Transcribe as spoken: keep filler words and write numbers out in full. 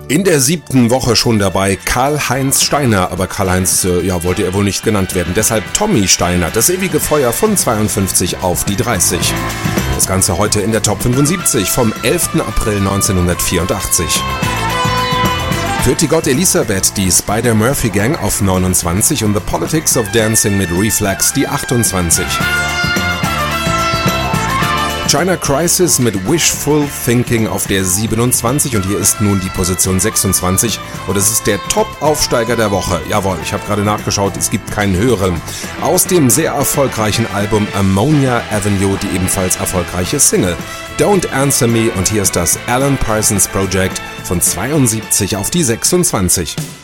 In der siebten Woche schon dabei Karl-Heinz Steiner, aber Karl-Heinz äh, ja, wollte er wohl nicht genannt werden. Deshalb Tommy Steiner, das ewige Feuer von zweiundfünfzig auf die dreißig. Das Ganze heute in der Top fünfundsiebzig vom elften April neunzehnhundertvierundachtzig. Pretty God Elisabeth, die Spider-Murphy Gang auf neunundzwanzig und The Politics of Dancing mit Reflex die achtundzwanzig. China Crisis mit Wishful Thinking auf der siebenundzwanzig und hier ist nun die Position sechsundzwanzig und es ist der Top-Aufsteiger der Woche. Jawohl, ich habe gerade nachgeschaut, es gibt keinen höheren. Aus dem sehr erfolgreichen Album Ammonia Avenue die ebenfalls erfolgreiche Single Don't Answer Me und hier ist das Alan Parsons Project von zweiundsiebzig auf die sechsundzwanzig.